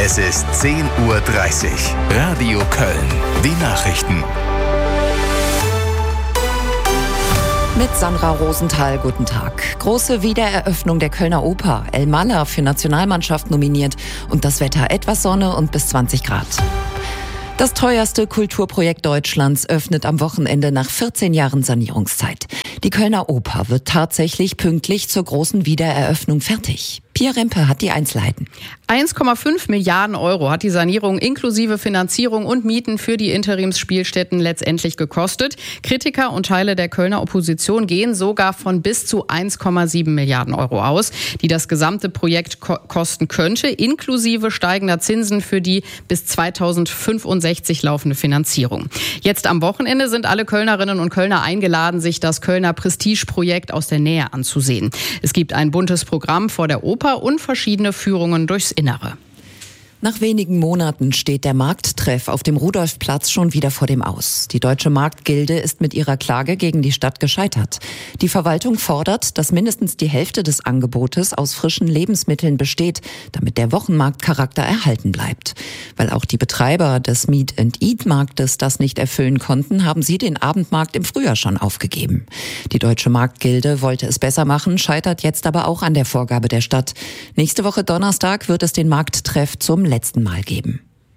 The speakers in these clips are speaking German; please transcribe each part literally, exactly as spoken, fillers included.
Es ist zehn Uhr dreißig. Radio Köln. Die Nachrichten. Mit Sandra Rosenthal, guten Tag. Große Wiedereröffnung der Kölner Oper. El Mala für Nationalmannschaft nominiert. Und das Wetter etwas Sonne und bis zwanzig Grad. Das teuerste Kulturprojekt Deutschlands öffnet am Wochenende nach vierzehn Jahren Sanierungszeit. Die Kölner Oper wird tatsächlich pünktlich zur großen Wiedereröffnung fertig. Pia Rempe hat die Einzelheiten. eins Komma fünf Milliarden Euro hat die Sanierung inklusive Finanzierung und Mieten für die Interimsspielstätten letztendlich gekostet. Kritiker und Teile der Kölner Opposition gehen sogar von bis zu eins Komma sieben Milliarden Euro aus, die das gesamte Projekt ko- kosten könnte, inklusive steigender Zinsen für die bis zweitausendfünfundsechzig laufende Finanzierung. Jetzt am Wochenende sind alle Kölnerinnen und Kölner eingeladen, sich das Kölner Prestigeprojekt aus der Nähe anzusehen. Es gibt ein buntes Programm vor der Oper und verschiedene Führungen durchs Innere. Nach wenigen Monaten steht der Markttreff auf dem Rudolfplatz schon wieder vor dem Aus. Die Deutsche Marktgilde ist mit ihrer Klage gegen die Stadt gescheitert. Die Verwaltung fordert, dass mindestens die Hälfte des Angebotes aus frischen Lebensmitteln besteht, damit der Wochenmarktcharakter erhalten bleibt. Weil auch die Betreiber des Meet-and-Eat-Marktes das nicht erfüllen konnten, haben sie den Abendmarkt im Frühjahr schon aufgegeben. Die Deutsche Marktgilde wollte es besser machen, scheitert jetzt aber auch an der Vorgabe der Stadt. Nächste Woche Donnerstag wird es den Markttreff zum letzten Mal geben.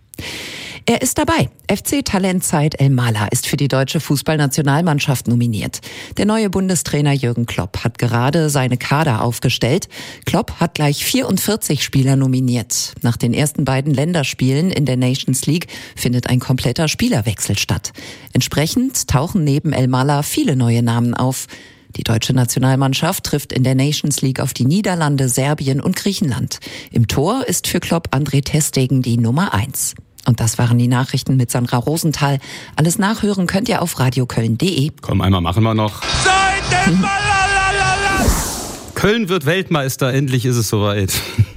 Er ist dabei. F C-Talentzeit El Mala ist für die deutsche Fußballnationalmannschaft nominiert. Der neue Bundestrainer Jürgen Klopp hat gerade seine Kader aufgestellt. Klopp hat gleich vierundvierzig Spieler nominiert. Nach den ersten beiden Länderspielen in der Nations League findet ein kompletter Spielerwechsel statt. Entsprechend tauchen neben El Mala viele neue Namen auf. Die deutsche Nationalmannschaft trifft in der Nations League auf die Niederlande, Serbien und Griechenland. Im Tor ist für Klopp André ter Stegen die Nummer eins. Und das waren die Nachrichten mit Sandra Rosenthal. Alles nachhören könnt ihr auf radioköln punkt de. Komm, einmal machen wir noch. Hm. Köln wird Weltmeister, endlich ist es soweit.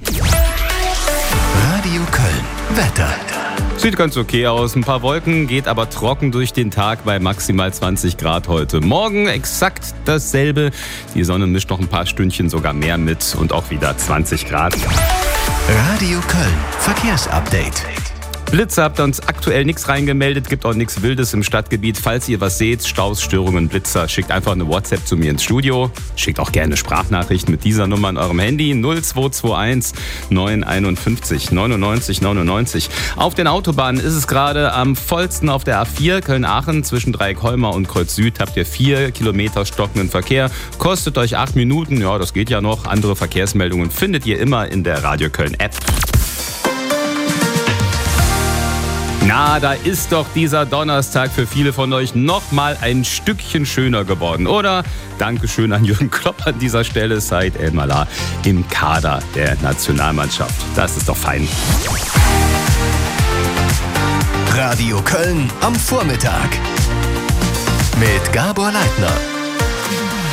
Radio Köln. Wetter. Sieht ganz okay aus. Ein paar Wolken, geht aber trocken durch den Tag bei maximal zwanzig Grad heute. Morgen exakt dasselbe. Die Sonne mischt noch ein paar Stündchen sogar mehr mit und auch wieder zwanzig Grad. Radio Köln. Verkehrsupdate. Blitze habt ihr uns aktuell nichts reingemeldet, gibt auch nichts Wildes im Stadtgebiet. Falls ihr was seht, Staus, Störungen, Blitzer, schickt einfach eine WhatsApp zu mir ins Studio. Schickt auch gerne Sprachnachrichten mit dieser Nummer an eurem Handy null zwei zwei eins neun fünf eins neunundneunzig neunundneunzig. Auf den Autobahnen ist es gerade am vollsten auf der A vier Köln-Aachen zwischen Dreieckholmer und Kreuz Süd. Habt ihr vier Kilometer stockenden Verkehr. Kostet euch acht Minuten, ja das geht ja noch. Andere Verkehrsmeldungen findet ihr immer in der Radio Köln App. Na, da ist doch dieser Donnerstag für viele von euch noch mal ein Stückchen schöner geworden, oder? Dankeschön an Jürgen Klopp an dieser Stelle, seit El Mala im Kader der Nationalmannschaft. Das ist doch fein. Radio Köln am Vormittag mit Gabor Leitner.